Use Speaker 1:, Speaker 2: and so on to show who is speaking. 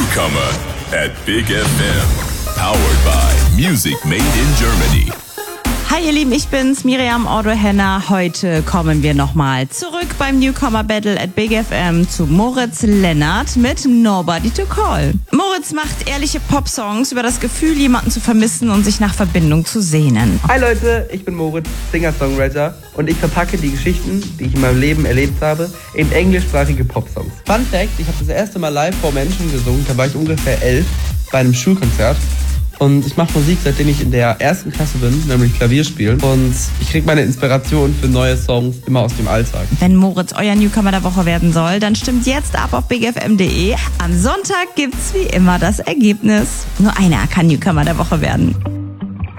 Speaker 1: Newcomer at Big FM. Powered by Music Made in Germany.
Speaker 2: Hi ihr Lieben, ich bin's, Miriam Ordo-Henner. Heute kommen wir nochmal zurück beim Newcomer Battle at Big FM zu Moritz Lennart mit Nobody to Call. Moritz macht ehrliche Popsongs über das Gefühl, jemanden zu vermissen und sich nach Verbindung zu sehnen.
Speaker 3: Hi Leute, ich bin Moritz, Singer-Songwriter und ich verpacke die Geschichten, die ich in meinem Leben erlebt habe, in englischsprachige Popsongs. Fun Fact, ich habe das erste Mal live vor Menschen gesungen, da war ich ungefähr 11 bei einem Schulkonzert. Und ich mache Musik, seitdem ich in der 1. Klasse bin, nämlich Klavier spielen. Und ich kriege meine Inspiration für neue Songs immer aus dem Alltag.
Speaker 2: Wenn Moritz euer Newcomer der Woche werden soll, dann stimmt jetzt ab auf bigfm.de. Am Sonntag gibt's wie immer das Ergebnis. Nur einer kann Newcomer der Woche werden.